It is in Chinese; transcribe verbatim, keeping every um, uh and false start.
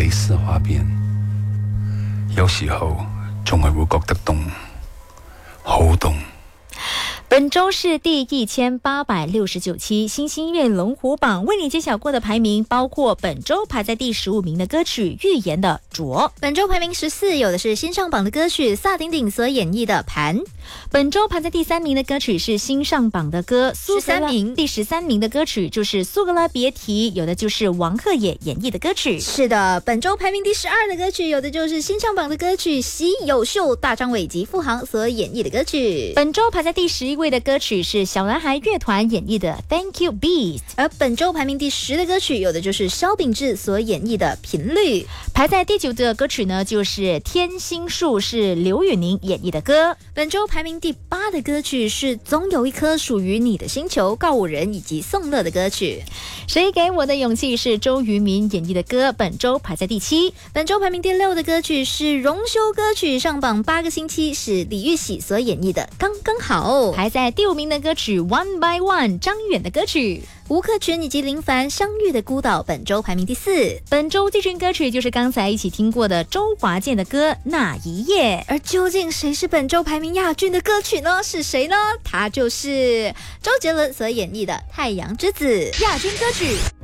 蕾絲花邊，有時候仲係會覺得凍，好凍。 本周是第一千八百六十九期新星音乐龙虎榜，为你揭晓过的排名包括本周排在第十五名的歌曲《预言的卓》， 本周排名十四有的是新上榜的歌曲萨顶顶所演绎的《盘》， 本周排在第三名的歌曲是新上榜的歌十三名， 第十三名的歌曲就是苏格拉别提，有的就是王鹤野演绎的歌曲。 是的，本周排名第十二的歌曲有的就是新上榜的歌曲喜有秀大张伟及付航所演绎的歌曲。 本周排在第十一位的歌曲是小男孩乐团演绎的 Thank You Beast， 而本周排名第十的歌曲有的就是萧秉治所演绎的频率。 排在第九的歌曲呢就是天心树，是刘宇宁演绎的歌。 本周排名第八的歌曲是总有一颗属于你的星球，告五人以及宋乐的歌曲。 谁给我的勇气是周渝民演绎的歌，本周排在第七。 本周排名第六的歌曲是荣休歌曲，上榜八个星期，是李玉玺所演绎的刚刚好。 排在第五名的歌曲 One by One 张远的歌曲。 吴克群以及林凡相遇的孤岛，本周排名第四。 本周季军歌曲就是刚才一起听过的周华健的歌那一夜。 而究竟谁是本周排名亚军的歌曲呢？是谁呢？他就是周杰伦所演绎的太阳之子。 亚军歌曲